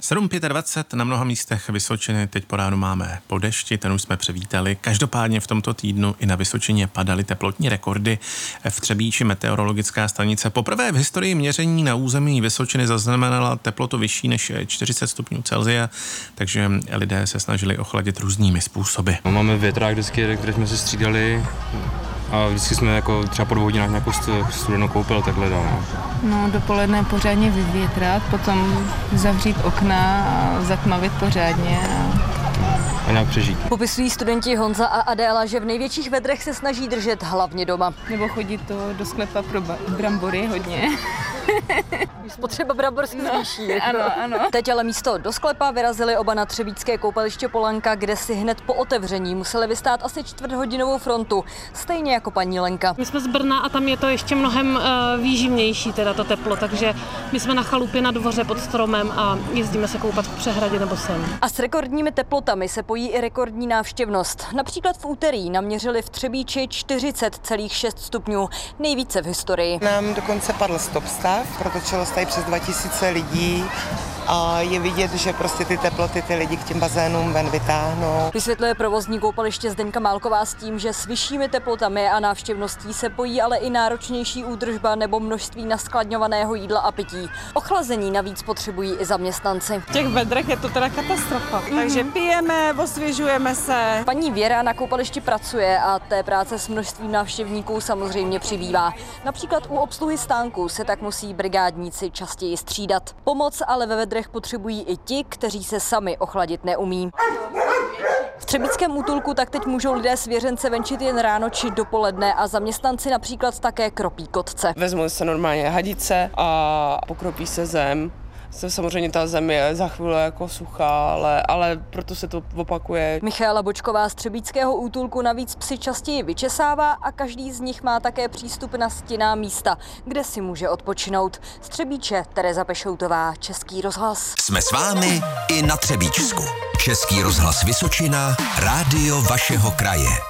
7:25 na mnoha místech Vysočiny, teď po ránu máme po dešti, ten už jsme převítali. Každopádně v tomto týdnu i na Vysočině padaly teplotní rekordy. V Třebíči meteorologická stanice poprvé v historii měření na území Vysočiny zaznamenala teplotu vyšší než 40 stupňů Celsia, takže lidé se snažili ochladit různými způsoby. Máme větrák vždycky, kde jsme se střídali a vždycky jsme jako třeba po 2 hodinách nějakou studenou koupel takhle dál. No, dopoledne pořádně vyvětrat, potom zavřít okna a zatmavit pořádně A nějak přežít. Popisují studenti Honza a Adéla, že v největších vedrech se snaží držet hlavně doma. Nebo chodit do sklepa pro brambory hodně. Spotřeba brambor se zvýší. Ano. Teď ale místo do sklepa vyrazili oba na třebíčské koupaliště Polanka, kde si hned po otevření museli vystát asi čtvrthodinovou frontu, stejně jako paní Lenka. My jsme z Brna a tam je to ještě mnohem výživnější, teda to teplo, takže my jsme na chalupě na dvoře pod stromem a jezdíme se koupat v přehradě nebo sem. A s rekordními teplotami se pojí i rekordní návštěvnost. Například v úterý naměřili v Třebíči 40,6 stupňů, nejvíce v historii. Nám dokonce padl stop stav, protočilo se tady přes 2000 lidí a je vidět, že prostě ty teploty ty lidi k těm bazénům ven vytáhnou. Vysvětluje provozní koupaliště Zdeňka Málková s tím, že s vyššími teplotami a návštěvností se pojí ale i náročnější údržba nebo množství naskladňovaného jídla a pití. Ochlazení navíc potřebují i zaměstnanci. V těch vedrech je to teda katastrofa, takže pijeme, osvěžujeme se. Paní Věra na koupališti pracuje a té práce s množstvím návštěvníků samozřejmě přibývá. Například u obsluhy stánků se tak musí brigádníci častěji střídat. Pomoc ale ve vedrech potřebují i ti, kteří se sami ochladit neumí. V třebíčském útulku tak teď můžou lidé svěřence venčit jen ráno či dopoledne a zaměstnanci například také kropí kotce. Vezmu se normálně hadice a pokropí se zem. Samozřejmě ta zem je za chvíli jako suchá, ale proto se to opakuje. Michaela Bočková z třebíčského útulku navíc psy častěji vyčesává a každý z nich má také přístup na stinná místa, kde si může odpočinout. Z Třebíče Tereza Pešoutová, Český rozhlas. Jsme s vámi i na Třebíčsku. Český rozhlas Vysočina, rádio vašeho kraje.